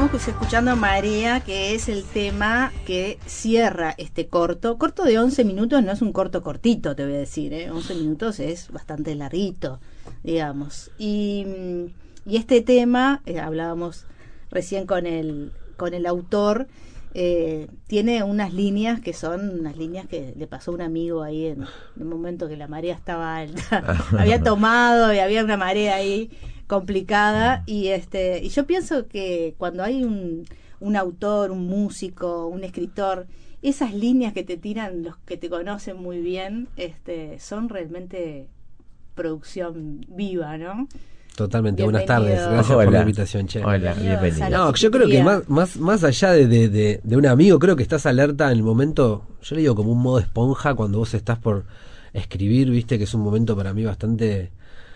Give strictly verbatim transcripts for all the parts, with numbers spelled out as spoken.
Estamos escuchando Marea, que es el tema que cierra este corto. Corto de once minutos, no es un corto cortito, te voy a decir, ¿eh? once minutos es bastante larguito, digamos. Y, y este tema, eh, hablábamos recién con el, con el autor, eh, tiene unas líneas que son unas líneas que le pasó a un amigo ahí en, en un momento que la marea estaba alta. Había tomado y había una marea ahí complicada, y este y yo pienso que cuando hay un, un autor, un músico, un escritor, esas líneas que te tiran los que te conocen muy bien, este son realmente producción viva, ¿no? Totalmente. Bienvenido. Buenas tardes, gracias Hola. por la invitación, Che. Hola, bienvenido. No, yo creo que más más más allá de, de, de, de un amigo, creo que estás alerta en el momento, yo le digo como un modo esponja, cuando vos estás por escribir, viste que es un momento para mí bastante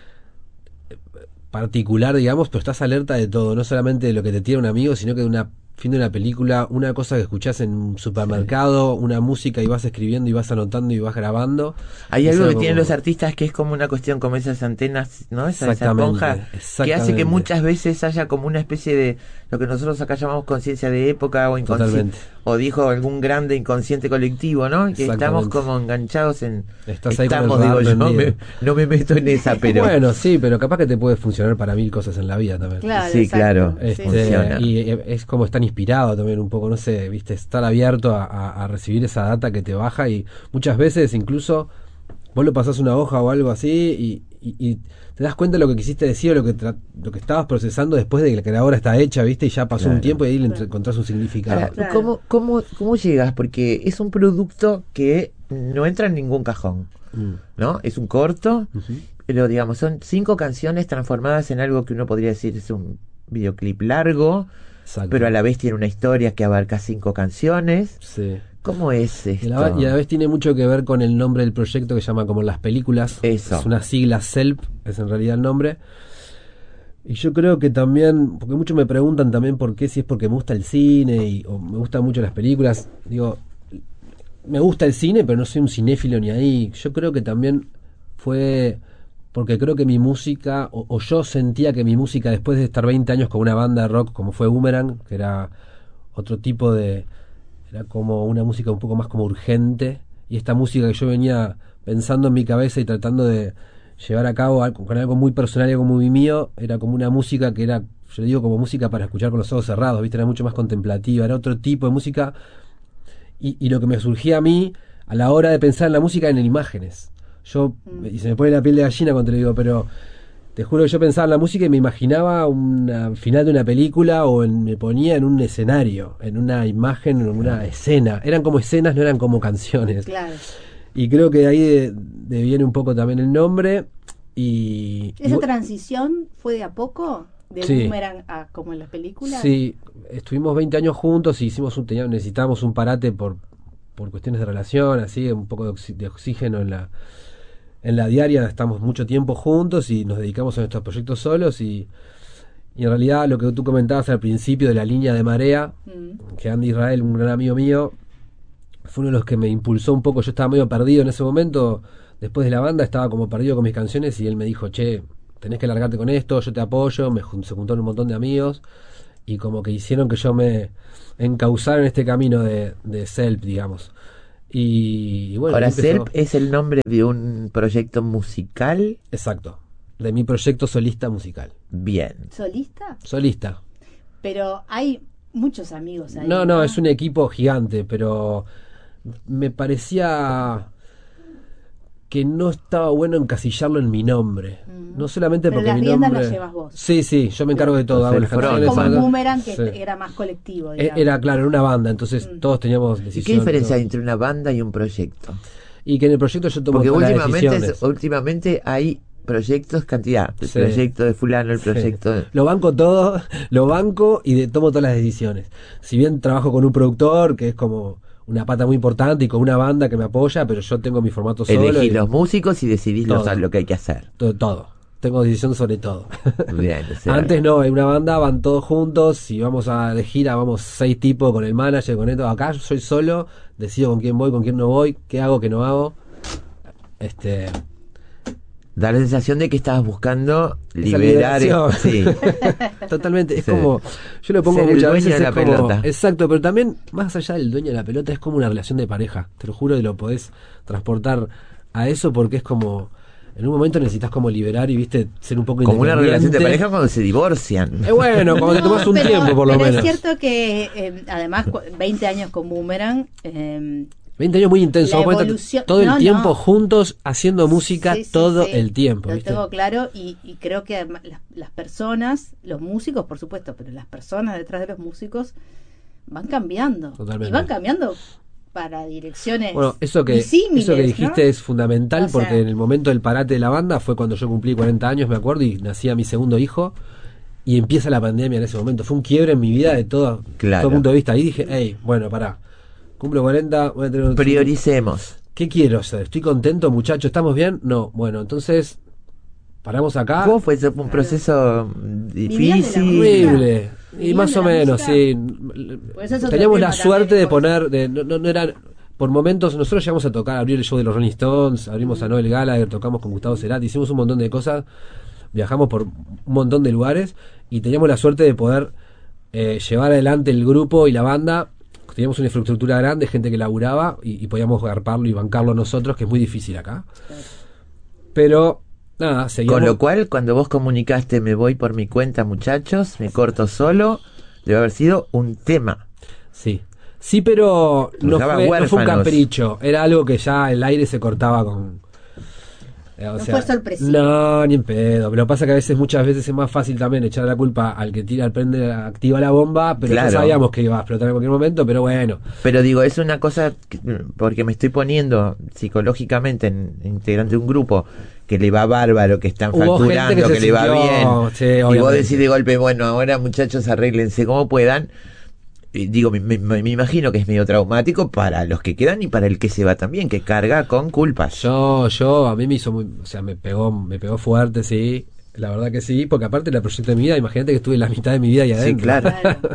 particular, digamos, pero estás alerta de todo, no solamente de lo que te tira un amigo, sino que de una fin de una película, una cosa que escuchás en un supermercado, sí. Una música, y vas escribiendo y vas anotando y vas grabando. Hay algo que como... tienen los artistas que es como una cuestión como esas antenas, ¿no? Esa, esa esponja que hace que muchas veces haya como una especie de lo que nosotros acá llamamos conciencia de época o inconsciente, o dijo algún grande inconsciente colectivo, ¿no? Que estamos como enganchados en... Estás estamos, ahí digo yo, no me, no me meto en esa, pero... Bueno, sí, pero capaz que te puede funcionar para mil cosas en la vida también. Claro, sí, exacto. claro. Este, funciona. Y es como estar inspirado también un poco, no sé, viste, estar abierto a, a, a recibir esa data que te baja, y muchas veces incluso vos le pasás una hoja o algo así y, y, y te das cuenta de lo que quisiste decir o lo que tra- lo que estabas procesando después de que la obra está hecha, viste, y ya pasó Claro. un tiempo y ahí le Claro. encontrás un significado. Ahora, Claro. ¿cómo, cómo, ¿Cómo llegas? Porque es un producto que no entra en ningún cajón, Mm. ¿no? Es un corto, Uh-huh. pero digamos, son cinco canciones transformadas en algo que uno podría decir es un videoclip largo, Exacto. pero a la vez tiene una historia que abarca cinco canciones. Sí. ¿Cómo es Y esto? a, la, y a la vez tiene mucho que ver con el nombre del proyecto, que se llama como Las Películas. Eso. Es una sigla, S E L P, es en realidad el nombre. Y yo creo que también, porque muchos me preguntan también por qué, si es porque me gusta el cine y, o me gustan mucho las películas. Digo, me gusta el cine, pero no soy un cinéfilo ni ahí. Yo creo que también fue porque creo que mi música, o, o yo sentía que mi música, después de estar veinte años con una banda de rock como fue Boomerang, que era otro tipo de... Era como una música un poco más como urgente, y esta música que yo venía pensando en mi cabeza y tratando de llevar a cabo algo, con algo muy personal y algo muy mío, era como una música que era, yo digo, como música para escuchar con los ojos cerrados, ¿viste? Era mucho más contemplativa, era otro tipo de música, y, y lo que me surgía a mí a la hora de pensar en la música eran en imágenes. Yo, mm. y se me pone la piel de gallina cuando te lo digo, pero te juro que yo pensaba en la música y me imaginaba un final de una película, o en, me ponía en un escenario, en una imagen, en una escena. Eran como escenas, no eran como canciones. Claro. Y creo que de ahí de, de viene un poco también el nombre. Y ¿Esa y, transición fue de a poco? ¿De sí. Boomerang a como en las películas? Sí, estuvimos veinte años juntos y hicimos un, teníamos, necesitábamos un parate por, por cuestiones de relación, así, un poco de, oxi, de oxígeno en la... En la diaria estamos mucho tiempo juntos y nos dedicamos a nuestros proyectos solos, y, y en realidad lo que tú comentabas al principio de la línea de Marea, mm. que Andy Israel, un gran amigo mío, fue uno de los que me impulsó un poco. Yo estaba medio perdido en ese momento, después de la banda estaba como perdido con mis canciones, y él me dijo, che, tenés que largarte con esto, yo te apoyo. Me se juntaron un montón de amigos y como que hicieron que yo me encauzara en este camino de, de self, digamos. Y, y bueno, ahora, empezó... S E L P es el nombre de un proyecto musical. Exacto, de mi proyecto solista musical. Bien. ¿Solista? Solista. Pero hay muchos amigos ahí. No, no, ¿no? es un equipo gigante, pero me parecía que no estaba bueno encasillarlo en mi nombre. Mm. No solamente pero porque las mi riendas nombre... las llevas vos. Sí, sí, yo me encargo de todo. Hago las canciones, como hago... Boomerang, que sí. era más colectivo, digamos. Era, claro, era una banda, entonces mm. todos teníamos decisiones. ¿Y qué diferencia hay entre una banda y un proyecto? Y que en el proyecto yo tomo Porque todas las últimamente, decisiones. últimamente hay proyectos cantidad. El sí. proyecto de fulano, el proyecto... Sí. De... Lo banco todo, lo banco y de, tomo todas las decisiones. Si bien trabajo con un productor, que es como... una pata muy importante, y con una banda que me apoya, pero yo tengo mi formato solo. Elegís y... los músicos y decidís los, lo que hay que hacer. Todo, todo. Tengo decisión sobre todo. Bien, o sea, antes no, en una banda van todos juntos, si vamos a de gira vamos seis tipos con el manager, con esto. Acá yo soy solo, decido con quién voy, con quién no voy, qué hago, qué no hago. Este Da la sensación de que estabas buscando liberar. Sí. Totalmente. Es sí. como. Yo lo pongo Ser muchas el veces. dueño de la como, pelota. Exacto, pero también, más allá del dueño de la pelota, es como una relación de pareja. Te lo juro, y lo podés transportar a eso porque es como. En un momento necesitas como liberar y, viste, ser un poco como una relación de pareja cuando se divorcian. Eh, bueno, cuando no, te tomas un pero, tiempo, por lo pero menos. Es cierto que, eh, además, veinte años con Boomerang. Eh, veinte años muy intensos. Todo no, el tiempo no. juntos, haciendo música sí, sí, todo sí. el tiempo. Lo ¿viste? tengo claro y, y creo que las, las personas, los músicos, por supuesto, pero las personas detrás de los músicos van cambiando. Totalmente. Y van cambiando para direcciones bueno, eso que disímiles, eso que dijiste, ¿no? Es fundamental, o sea, porque en el momento del parate de la banda fue cuando yo cumplí cuarenta años, me acuerdo, y nacía mi segundo hijo y empieza la pandemia en ese momento. Fue un quiebre en mi vida de todo, claro. todo punto de vista. Ahí dije, hey, bueno, pará, cumplo cuarenta, voy a tener un... prioricemos. ¿Qué quiero hacer? ¿Estoy contento, muchachos? ¿Estamos bien? No, bueno, entonces paramos acá. ¿Cómo fue un proceso difícil? Horrible. Y más o menos, sí. Teníamos la suerte de poner, de, no, no, no eran, por momentos, nosotros llegamos a tocar, abrir el show de los Rolling Stones, abrimos mm. a Noel Gallagher, tocamos con Gustavo Cerati, hicimos un montón de cosas, viajamos por un montón de lugares y teníamos la suerte de poder eh, llevar adelante el grupo y la banda. Teníamos una infraestructura grande, gente que laburaba y, y podíamos garparlo y bancarlo nosotros, que es muy difícil acá. Pero nada, seguimos. Con lo cual, cuando vos comunicaste me voy por mi cuenta, muchachos, me corto solo, debe haber sido un tema. Sí, sí, pero no fue, no fue un capricho, era algo que ya el aire se cortaba con... Eh, o no sea, fue sorpresivo. No, ni en pedo. Pero pasa que a veces, muchas veces es más fácil también echar la culpa al que tira, prende, activa la bomba, pero claro. Ya sabíamos que iba a explotar en cualquier momento, pero bueno. Pero digo, es una cosa, que, porque me estoy poniendo psicológicamente en, en integrante de un grupo que le va bárbaro, que están Hubo facturando, que, que le sintió, va bien. Sí, y vos decís de golpe, bueno, ahora muchachos arréglense como puedan. Y digo, me, me, me imagino que es medio traumático para los que quedan y para el que se va también, que carga con culpas. Yo, yo, a mí me hizo muy, o sea, me pegó, me pegó fuerte, sí. La verdad que sí, porque aparte la proyecto de mi vida, imagínate que estuve la mitad de mi vida ahí adentro. Sí, claro.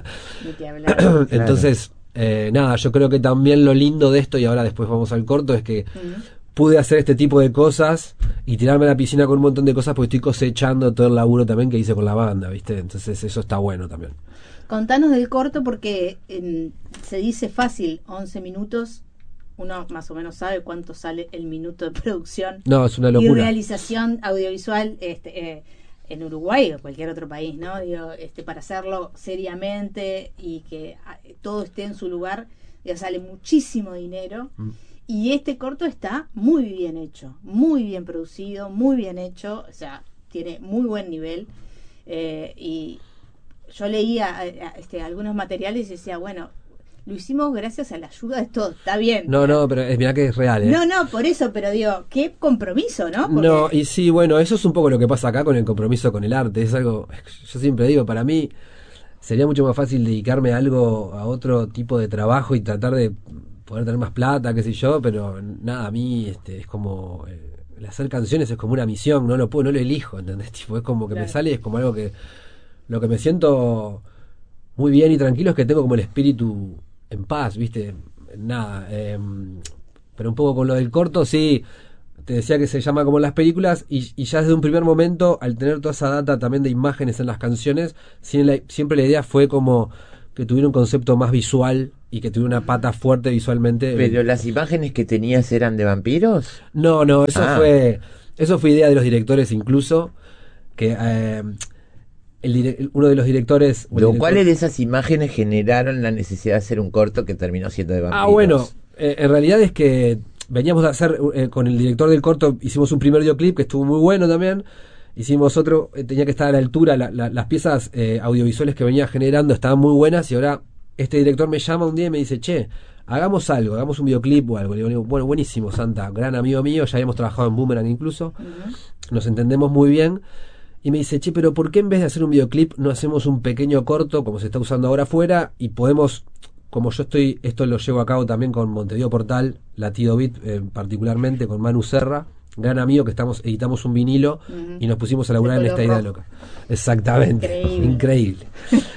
claro. Entonces, eh, nada, yo creo que también lo lindo de esto, y ahora después vamos al corto, es que uh-huh. pude hacer este tipo de cosas y tirarme a la piscina con un montón de cosas porque estoy cosechando todo el laburo también que hice con la banda, ¿viste? Entonces eso está bueno también. Contanos del corto porque eh, se dice fácil, once minutos, uno más o menos sabe cuánto sale el minuto de producción. No, es una locura. Y realización audiovisual este, eh, en Uruguay o cualquier otro país, ¿no? Digo, este, para hacerlo seriamente y que a, todo esté en su lugar, ya sale muchísimo dinero. Mm. Y este corto está muy bien hecho, muy bien producido, muy bien hecho, o sea, tiene muy buen nivel. Eh, y yo leía este, algunos materiales y decía, bueno, lo hicimos gracias a la ayuda de todos, está bien. No, no, pero es, mirá que es real, ¿eh? No, no, por eso, pero digo, qué compromiso, ¿no? Porque... No, y sí, bueno, eso es un poco lo que pasa acá con el compromiso con el arte, es algo, yo siempre digo, para mí sería mucho más fácil dedicarme a algo, a otro tipo de trabajo y tratar de poder tener más plata, qué sé yo, pero nada, a mí este, es como... Eh, el hacer canciones es como una misión, no lo puedo, no lo elijo, ¿entendés? Tipo, es como que claro. me sale, es como algo que... Lo que me siento muy bien y tranquilo es que tengo como el espíritu en paz, ¿viste? Nada, eh, pero un poco con lo del corto, sí, te decía que se llama como las películas y, y ya desde un primer momento, al tener toda esa data también de imágenes en las canciones, siempre la, siempre la idea fue como que tuviera un concepto más visual y que tuviera una pata fuerte visualmente. ¿Pero las imágenes que tenías eran de vampiros? No, no, eso ah. fue eso fue idea de los directores incluso, que... Eh, El, uno de los directores... Lo director, ¿cuáles de esas imágenes generaron la necesidad de hacer un corto que terminó siendo de vampiros? Ah, bueno, eh, en realidad es que veníamos a hacer, eh, con el director del corto, hicimos un primer videoclip que estuvo muy bueno también, hicimos otro, eh, tenía que estar a la altura, la, la, las piezas eh, audiovisuales que venía generando estaban muy buenas y ahora este director me llama un día y me dice, che, hagamos algo, hagamos un videoclip o algo. Le digo, bueno, buenísimo, Santa, gran amigo mío, ya habíamos trabajado en Boomerang incluso, uh-huh. Nos entendemos muy bien. Y me dice, che, pero ¿por qué en vez de hacer un videoclip no hacemos un pequeño corto como se está usando ahora afuera y podemos, como yo estoy, esto lo llevo a cabo también con Montevideo Portal, Latido Beat, eh, particularmente con Manu Serra, gran amigo, que estamos editamos un vinilo uh-huh. y nos pusimos a laburar en esta idea loca. Exactamente, increíble. increíble.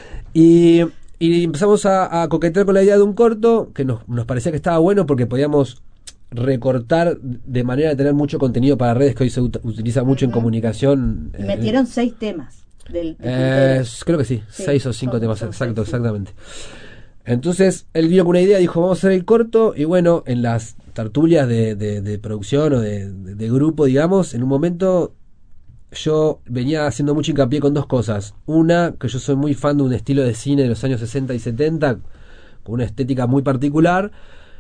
y, y empezamos a, a coquetear con la idea de un corto que nos, nos parecía que estaba bueno porque podíamos recortar de manera de tener mucho contenido para redes, que hoy se ut- utiliza mucho uh-huh. en comunicación. Y metieron eh, seis temas. Del, del eh, creo que sí, sí, seis o cinco son, temas, son exacto, seis, exactamente. Sí. Entonces él vino con una idea, dijo vamos a hacer el corto, y bueno, en las tertulias de, de, de producción o de, de, de grupo, digamos, en un momento yo venía haciendo mucho hincapié con dos cosas. Una, que yo soy muy fan de un estilo de cine de los años sesenta y setenta, con una estética muy particular.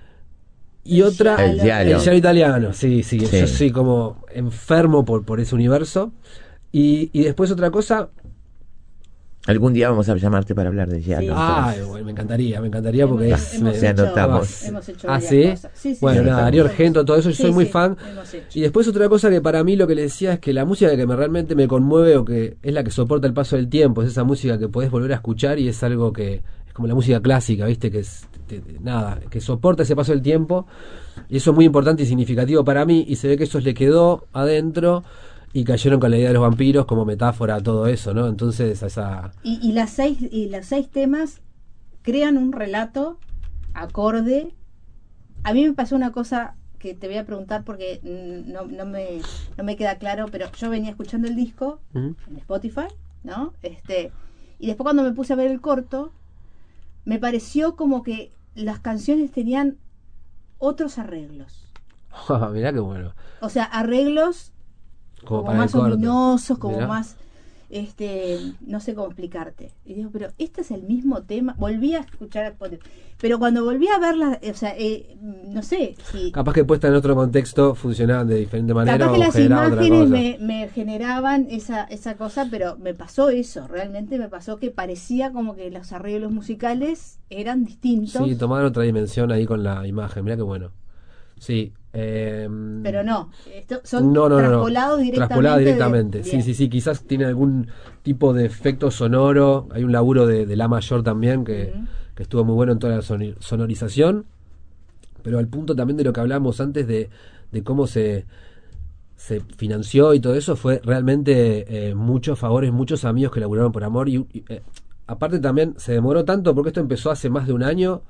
Y el otra, el giallo. el giallo italiano, sí, sí, sí, yo soy como enfermo por, por ese universo. Y, y después otra cosa... Algún día vamos a llamarte para hablar de giallo. Sí. Ah, bueno, me encantaría, me encantaría porque hemos, es... hemos me, se anotamos. Hemos hecho ah, ¿sí? Cosas. Sí, sí. Bueno, sí, nada, sí, Darío sí, Argento, todo eso, yo sí, soy muy sí, fan. Y después otra cosa que para mí lo que le decía es que la música que me realmente me conmueve o que es la que soporta el paso del tiempo, es esa música que podés volver a escuchar y es algo que es como la música clásica, ¿viste? Que es, te, te, nada, que soporta ese paso del tiempo, y eso es muy importante y significativo para mí, y se ve que eso le quedó adentro y cayeron con la idea de los vampiros como metáfora a todo eso, ¿no? Entonces esa... Y, y, las seis, y los seis temas crean un relato acorde. A mí me pasó una cosa que te voy a preguntar porque no, no, me, no me queda claro, pero yo venía escuchando el disco uh-huh. en Spotify, ¿no? Este, y después cuando me puse a ver el corto, me pareció como que las canciones tenían otros arreglos. Oh, mirá qué bueno. O sea, arreglos como, como más ominosos, como Mirá. más, este, no sé cómo explicarte. Y digo, pero este es el mismo tema. Volví a escuchar, pero cuando volví a verla, o sea, eh, no sé si... Capaz que puesta en otro contexto funcionaban de diferente manera. Capaz que o las imágenes me, me generaban esa, esa cosa, pero me pasó eso, realmente me pasó que parecía como que los arreglos musicales eran distintos. Sí, tomaban otra dimensión ahí con la imagen, mirá qué bueno. Sí. Eh, pero no, esto son no, no, traspolados no, no. directamente. Traspolados directamente, de, sí, sí, sí, quizás tiene algún tipo de efecto sonoro. Hay un laburo de, de La Mayor también que, uh-huh. que estuvo muy bueno en toda la son, sonorización. Pero al punto también de lo que hablamos antes de, de cómo se, se financió y todo eso, fue realmente eh, muchos favores, muchos amigos que laburaron por amor. Y, y eh, aparte también se demoró tanto porque esto empezó hace más de un año.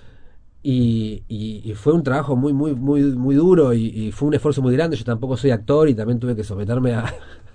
Y, y, y fue un trabajo muy muy muy muy duro y, y fue un esfuerzo muy grande. Yo tampoco soy actor y también tuve que someterme a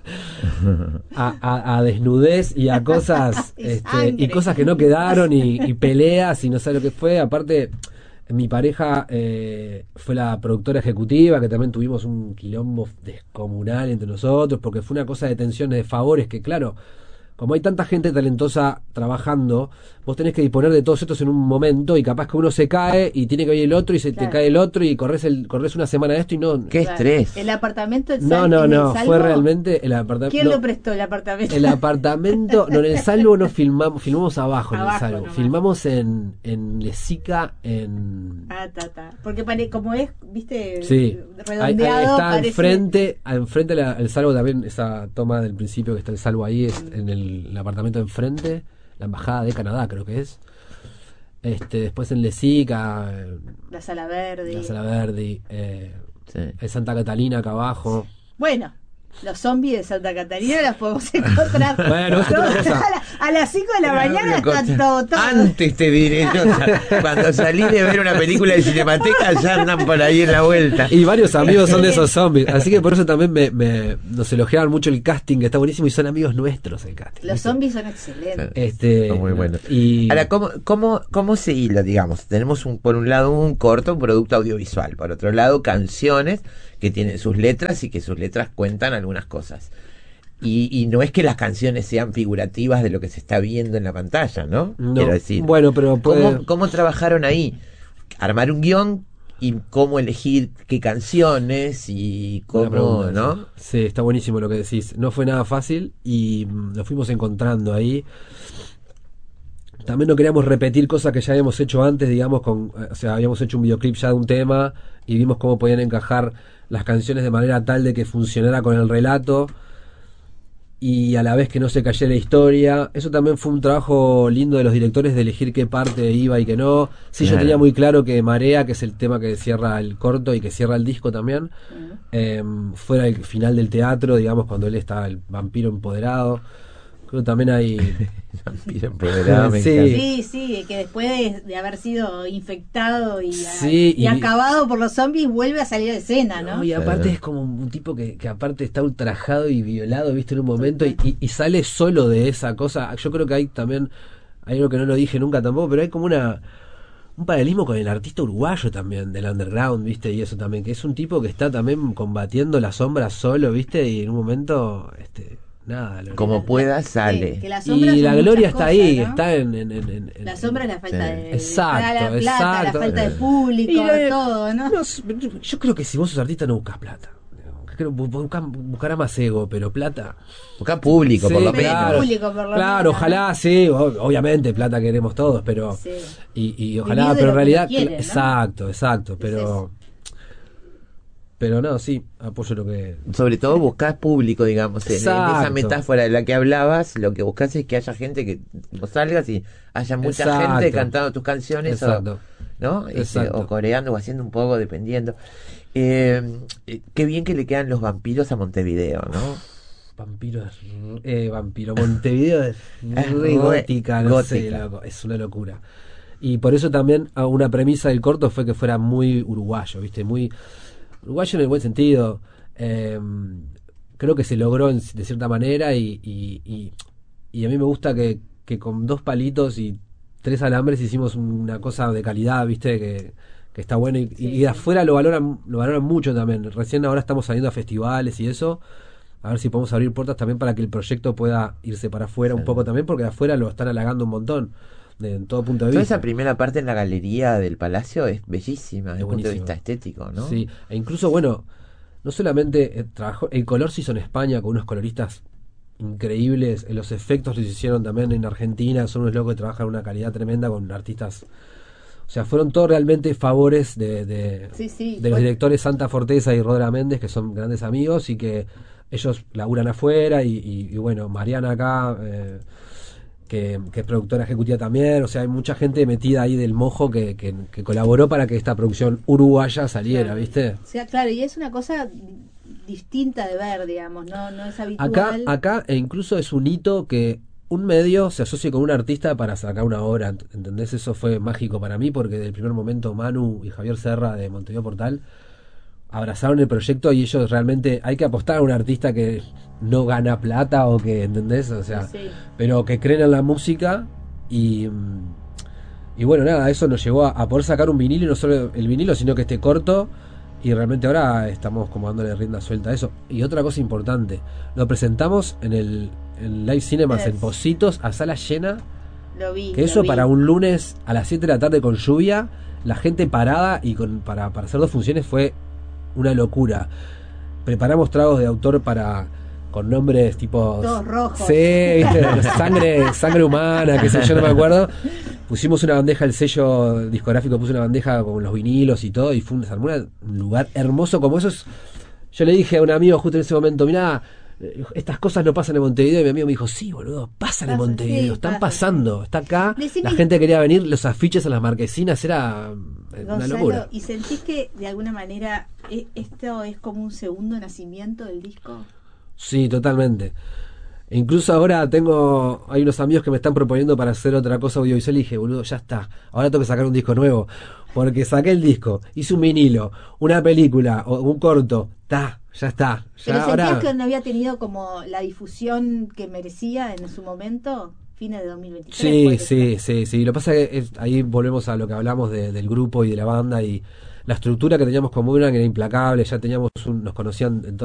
a, a, a desnudez y a cosas este, y cosas que no quedaron y, y peleas y no sé lo que fue. Aparte mi pareja eh, fue la productora ejecutiva, que también tuvimos un quilombo descomunal entre nosotros porque fue una cosa de tensiones, de favores que claro, como hay tanta gente talentosa trabajando, vos tenés que disponer de todos estos en un momento y capaz que uno se cae y tiene que ir el otro y se claro. te cae el otro y corres el corres una semana de esto y no... ¡Qué claro. estrés! ¿El apartamento del No, no, no, fue realmente el apartamento... ¿Quién no, lo prestó el apartamento? El apartamento... No, en el Salvo no filmamos, filmamos abajo, abajo en el Salvo. Nomás. Filmamos en, en Lesica, en... Ah, ta, ta. Porque pare, como es, viste, sí. redondeado... Ahí, ahí está parece... enfrente, enfrente la, el Salvo también, esa toma del principio que está el Salvo ahí, es en el, el apartamento enfrente, la embajada de Canadá creo que es. Este, después en Lesica, la Sala Verde, la Sala Verde, eh, sí. en Santa Catalina acá abajo. Bueno, los zombies de Santa Catalina las podemos encontrar. Bueno, todo, a, la, a las cinco de la Pero mañana está todo, todo. Antes te diré yo, cuando salí de ver una película de Cinemateca ya andan por ahí en la vuelta. Y varios amigos son de esos zombies, así que por eso también me, me nos elogiaban mucho el casting, que está buenísimo, y son amigos nuestros el casting. Los ¿viste? Zombies son excelentes. Este, son muy buenos. Y... Ahora, ¿cómo, cómo, cómo se hila, digamos? Tenemos un, por un lado un corto, un producto audiovisual, por otro lado canciones que tienen sus letras y que sus letras cuentan algunas cosas. Y, y no es que las canciones sean figurativas de lo que se está viendo en la pantalla, ¿no? No. Quiero decir, bueno, pero puede... ¿cómo, ¿cómo trabajaron ahí? Armar un guión y cómo elegir qué canciones y cómo, ¿no? Sí, está buenísimo lo que decís. No fue nada fácil y mm, lo fuimos encontrando ahí. También no queríamos repetir cosas que ya habíamos hecho antes, digamos, con, o sea, habíamos hecho un videoclip ya de un tema y vimos cómo podían encajar las canciones de manera tal de que funcionara con el relato y a la vez que no se cayera la historia. Eso también fue un trabajo lindo de los directores, de elegir qué parte iba y qué no. Sí, claro. Yo tenía muy claro que Marea, que es el tema que cierra el corto y que cierra el disco también, uh-huh. eh, fuera el final del teatro, digamos, cuando él está el vampiro empoderado, Creo que también hay... sí. sí, sí, que después de, de haber sido infectado y, sí, y, y acabado por los zombies vuelve a salir de escena, ¿no? no y aparte claro. es como un tipo que, que aparte está ultrajado y violado, viste, en un momento y, y, y sale solo de esa cosa. Yo creo que hay también, hay algo que no lo dije nunca tampoco, pero hay como una un paralelismo con el artista uruguayo también, del underground, viste, y eso también, que es un tipo que está también combatiendo las sombras solo, viste, y en un momento... este nada, como la, pueda sale que, que la y la gloria está cosas, ahí, ¿no? está en, en, en, en la sombra es la falta sí. de exacto, la plata, exacto. la falta de público, y, eh, todo, ¿no? ¿no? Yo creo que si vos sos artista no buscas plata. Creo buscar, buscará más ego, pero plata. Buscar público, sí, por lo claro, menos. Público, por lo claro, menos, ojalá, ¿no? Sí, obviamente plata queremos todos, pero. Sí. Y, y ojalá, pero en realidad. Quiere, ¿no? Exacto, exacto, pero. Pero no, sí, apoyo lo que... Sobre todo buscás público, digamos, en, en esa metáfora de la que hablabas, lo que buscás es que haya gente que vos salgas y haya mucha Exacto. gente cantando tus canciones o, ¿no? Este, o coreando o haciendo un poco, dependiendo. Eh, eh, qué bien que le quedan los vampiros a Montevideo, ¿no? Vampiros, eh, vampiro, Montevideo es re gótica, no gótica. sé, loco, es una locura. Y por eso también una premisa del corto fue que fuera muy uruguayo, ¿viste? Muy... uruguayo en el buen sentido, eh, creo que se logró en, de cierta manera y, y, y, y a mí me gusta que, que con dos palitos y tres alambres hicimos una cosa de calidad, viste, que, que está bueno y, sí, y de afuera lo valoran, lo valoran mucho también. Recién ahora estamos saliendo a festivales y eso, a ver si podemos abrir puertas también para que el proyecto pueda irse para afuera sí. un poco también, porque de afuera lo están halagando un montón. De, en todo punto de Toda vista. Esa primera parte en la galería del Palacio es bellísima desde el punto de vista estético, ¿no? Sí, e incluso, bueno, no solamente eh, trabajó, el color se hizo en España con unos coloristas increíbles, eh, los efectos los hicieron también en Argentina, son unos locos que trabajan una calidad tremenda con artistas. O sea, fueron todos realmente favores de, de, sí, sí, de los directores Santa Forteza y Rodra Méndez, que son grandes amigos y que ellos laburan afuera y, y, y bueno, Mariana acá... Eh, Que, que es productora ejecutiva también, o sea, hay mucha gente metida ahí del mojo que, que, que colaboró para que esta producción uruguaya saliera, claro. ¿viste? O sea, claro, y es una cosa distinta de ver, digamos, no, no es habitual. Acá, acá, e incluso es un hito que un medio se asocie con un artista para sacar una obra, ¿entendés? Eso fue mágico para mí, porque del primer momento Manu y Javier Serra de Montevideo Portal abrazaron el proyecto y ellos realmente hay que apostar a un artista que no gana plata o que, ¿entendés? O sea, sí. pero que creen en la música y y bueno, nada, eso nos llevó a, a poder sacar un vinilo y no solo el vinilo, sino que esté corto y realmente ahora estamos como dándole rienda suelta a eso. Y otra cosa importante, lo presentamos en el en Live Cinemas en Positos a sala llena. Lo vi, que eso lo vi. Para un lunes a las siete de la tarde con lluvia, la gente parada y con para, para hacer dos funciones fue una locura. Preparamos tragos de autor para con nombres tipo todos rojos. Sí, ¿viste? sangre sangre humana, qué sé yo, no me acuerdo. Pusimos una bandeja, el sello discográfico puso una bandeja con los vinilos y todo y fue un, se armó un lugar hermoso como eso. Es, yo le dije a un amigo justo en ese momento, mirá, estas cosas no pasan en Montevideo, y mi amigo me dijo, sí, boludo, pasan Pasa, en Montevideo, sí, están pasa, pasando, sí. Está acá, Decime, la gente quería venir, los afiches en las marquesinas, era Gonzalo, una locura. ¿Y sentís que de alguna manera esto es como un segundo nacimiento del disco? Sí, totalmente. E incluso ahora tengo, hay unos amigos que me están proponiendo para hacer otra cosa audiovisual y dije, boludo, ya está, ahora tengo que sacar un disco nuevo, porque saqué el disco, hice un vinilo, una película, o un corto, está. Ya está. Ya ¿Pero sentías ahora... que no había tenido como la difusión que merecía en su momento? Fines de dos mil veintitrés. Sí, sí, sí, sí. Lo que pasa es que es, ahí volvemos a lo que hablamos de, del grupo y de la banda y la estructura que teníamos como una que era implacable. Ya teníamos un, nos conocían en todo